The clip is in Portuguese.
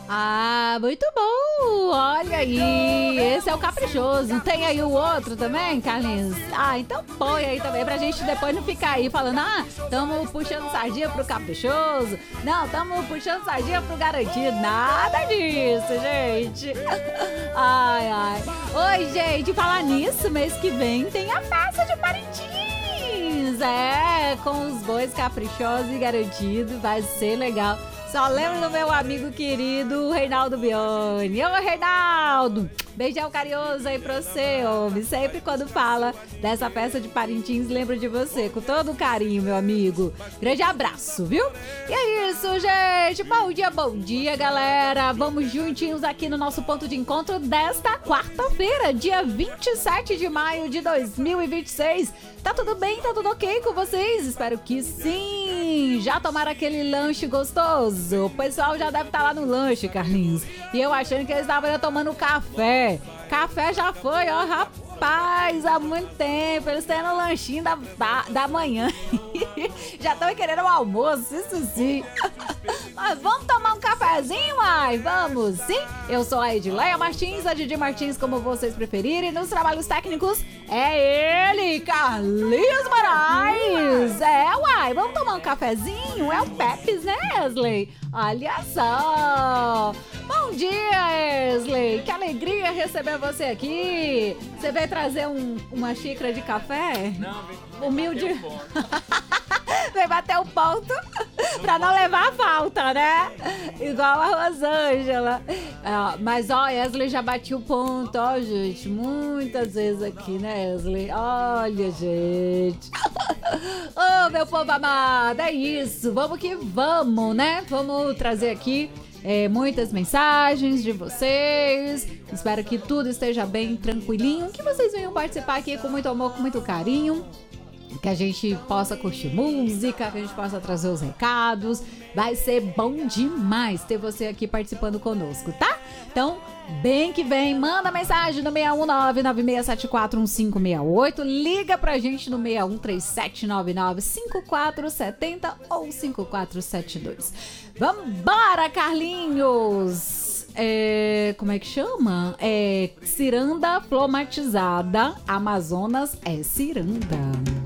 Ah, muito bom! Olha aí, esse é o caprichoso. Tem aí o outro também, Carlinhos? Ah, então põe aí também pra gente depois não ficar aí falando, tamo puxando sardinha pro caprichoso. Não, tamo puxando sardinha pro garantido. Nada disso, gente. Ai, ai. Oi, gente, falar nisso, mês que vem tem a festa de Parintins. É, com os bois caprichosos e garantidos, vai ser legal. Só lembro do meu amigo querido, Reinaldo Bione. Ô, Reinaldo! Beijão carinhoso aí pra você, homem. Sempre quando fala dessa festa de Parintins, lembro de você, com todo carinho, meu amigo. Grande abraço, viu? E é isso, gente. Bom dia, galera. Vamos juntinhos aqui no nosso ponto de encontro desta quarta-feira, dia 27 de maio de 2026. Tá tudo bem? Tá tudo ok com vocês? Espero que sim! Já tomaram aquele lanche gostoso? O pessoal já deve estar lá no lanche, Carlinhos. E eu achando que eles estavam tomando café. Café já foi, ó, rapaz, há muito tempo. Eles têm no lanchinho da manhã. Já estão querendo o almoço, isso sim. Mas vamos tomar um cafezinho, ai? Vamos, sim? Eu sou a Edileia Martins, a Didi Martins, como vocês preferirem. Nos trabalhos técnicos é ele, Carlinhos Moraes. É, uai, vamos tomar um cafezinho? É o Pepes, né, Wesley? Olha só. Bom dia, Wesley. Que alegria receber você aqui. Você veio trazer uma xícara de café? Não, humilde. Veio bater o ponto pra não levar a falta, né? Igual a Rosângela. Mas, ó, Wesley já bati o ponto, ó, gente. Muitas vezes aqui, né, Wesley? Olha, gente. Ô, meu povo amado, é isso. Vamos que vamos, né? Vamos trazer aqui muitas mensagens de vocês. Espero que tudo esteja bem tranquilinho, que vocês venham participar aqui com muito amor, com muito carinho, que a gente possa curtir música, que a gente possa trazer os recados. Vai ser bom demais ter você aqui participando conosco, tá? Então, bem que vem, manda mensagem no 619-9674-1568, liga pra gente no 613799-5470 ou 5472. Vambora, Carlinhos! Como é que chama? Ciranda flomatizada, Amazonas é ciranda.